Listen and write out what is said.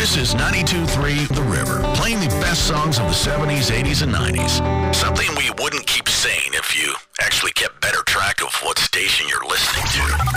This is 92.3 The River, playing the best songs of the 70s, 80s, and 90s. Something we wouldn't keep saying if you actually kept better track of what station you're listening to.